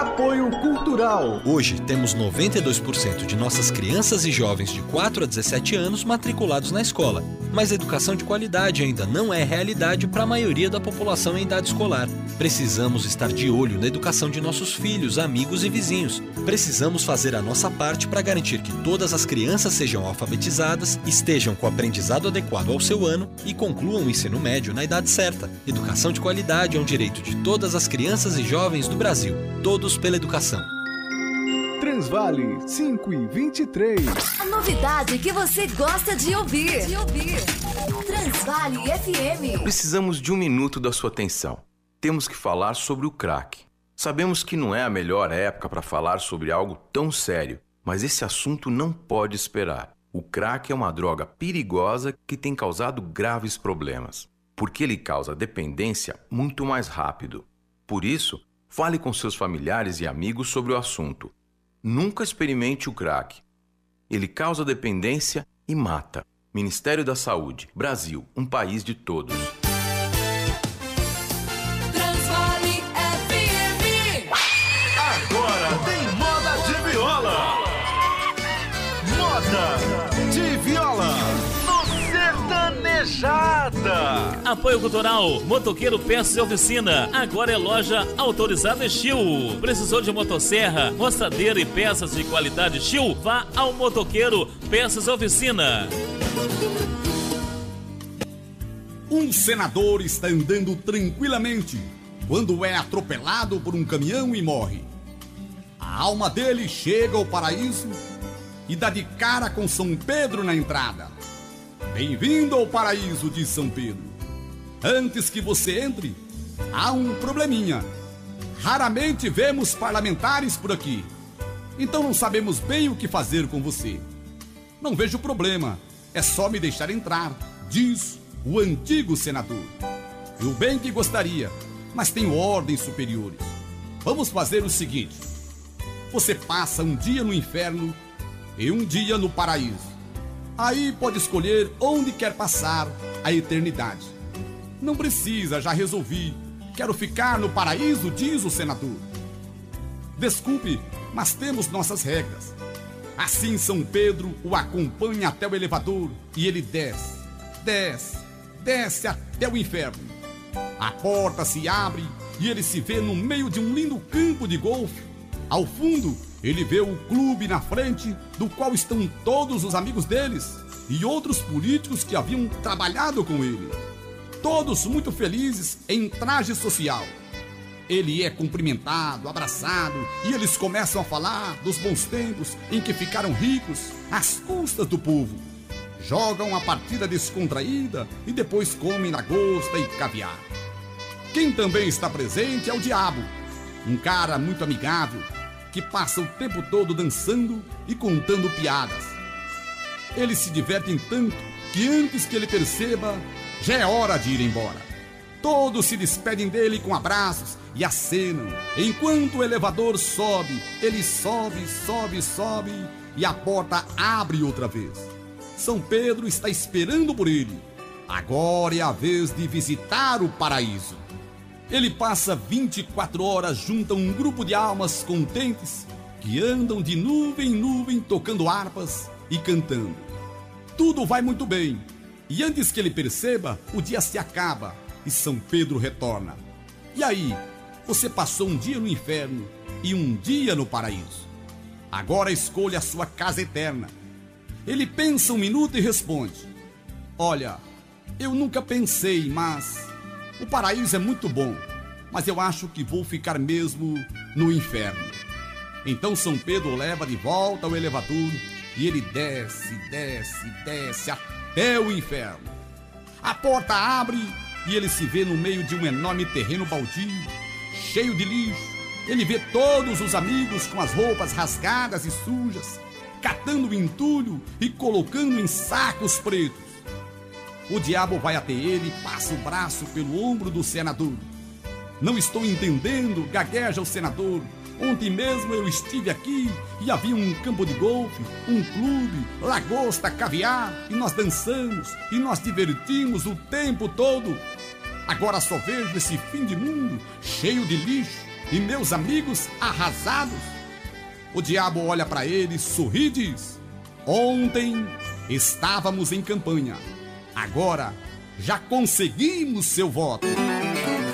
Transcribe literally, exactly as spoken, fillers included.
Apoio Cultural. Hoje temos noventa e dois por cento de nossas crianças e jovens de quatro a dezessete anos matriculados na escola, mas a educação de qualidade ainda não é realidade para a maioria da população em idade escolar. Precisamos estar de olho na educação de nossos filhos, amigos e vizinhos. Precisamos fazer a nossa parte para garantir que todas as crianças sejam alfabetizadas, estejam com o aprendizado adequado ao seu ano e concluam o ensino médio na idade certa. Educação de qualidade é um direito de todas as crianças e jovens do Brasil. Todos pela educação. Transvale cinco e vinte e três. A novidade que você gosta de ouvir. De ouvir. Transvale F M. Precisamos de um minuto da sua atenção. Temos que falar sobre o crack. Sabemos que não é a melhor época para falar sobre algo tão sério, mas esse assunto não pode esperar. O crack é uma droga perigosa que tem causado graves problemas, porque ele causa dependência muito mais rápido. Por isso, fale com seus familiares e amigos sobre o assunto. Nunca experimente o crack. Ele causa dependência e mata. Ministério da Saúde. Brasil, um país de todos. Transvale F M. Agora tem moda de viola. Moda de viola no Sertanejada. Apoio Cultural, Motoqueiro Peças e Oficina. Agora é loja autorizada Steel. Precisou de motosserra, roçadeira e peças de qualidade Steel? Vá ao Motoqueiro Peças e Oficina. Um senador está andando tranquilamente quando é atropelado por um caminhão e morre. A alma dele chega ao paraíso e dá de cara com São Pedro na entrada. Bem-vindo ao paraíso de São Pedro. Antes que você entre, há um probleminha. Raramente vemos parlamentares por aqui, então não sabemos bem o que fazer com você. Não vejo problema, é só me deixar entrar, diz o antigo senador. Eu bem que gostaria, mas tenho ordens superiores. Vamos fazer o seguinte: você passa um dia no inferno e um dia no paraíso. Aí pode escolher onde quer passar a eternidade. Não precisa, já resolvi. Quero ficar no paraíso, diz o senador. Desculpe, mas temos nossas regras. Assim São Pedro o acompanha até o elevador e ele desce, desce, desce até o inferno. A porta se abre e ele se vê no meio de um lindo campo de golfe. Ao fundo, ele vê o clube na frente, do qual estão todos os amigos deles e outros políticos que haviam trabalhado com ele. Todos muito felizes em traje social. Ele é cumprimentado, abraçado, e eles começam a falar dos bons tempos em que ficaram ricos às custas do povo. Jogam a partida descontraída e depois comem lagosta e caviar. Quem também está presente é o diabo, um cara muito amigável, que passa o tempo todo dançando e contando piadas. Eles se divertem tanto que antes que ele perceba, já é hora de ir embora. Todos se despedem dele com abraços e acenam. Enquanto o elevador sobe, ele sobe, sobe, sobe e a porta abre outra vez. São Pedro está esperando por ele. Agora é a vez de visitar o paraíso. Ele passa vinte e quatro horas junto a um grupo de almas contentes que andam de nuvem em nuvem tocando harpas e cantando. Tudo vai muito bem, e antes que ele perceba, o dia se acaba e São Pedro retorna. E aí, você passou um dia no inferno e um dia no paraíso. Agora escolha a sua casa eterna. Ele pensa um minuto e responde: olha, eu nunca pensei, mas o paraíso é muito bom, mas eu acho que vou ficar mesmo no inferno. Então São Pedro o leva de volta ao elevador e ele desce, desce, desce até o inferno. A porta abre e ele se vê no meio de um enorme terreno baldio, cheio de lixo. Ele vê todos os amigos com as roupas rasgadas e sujas, catando o entulho e colocando em sacos pretos. O diabo vai até ele e passa o braço pelo ombro do senador. Não estou entendendo, gagueja o senador. Ontem mesmo eu estive aqui e havia um campo de golfe, um clube, lagosta, caviar, e nós dançamos e nós divertimos o tempo todo. Agora só vejo esse fim de mundo cheio de lixo, e meus amigos arrasados. O diabo olha para eles, sorri e diz: ontem estávamos em campanha, agora já conseguimos seu voto.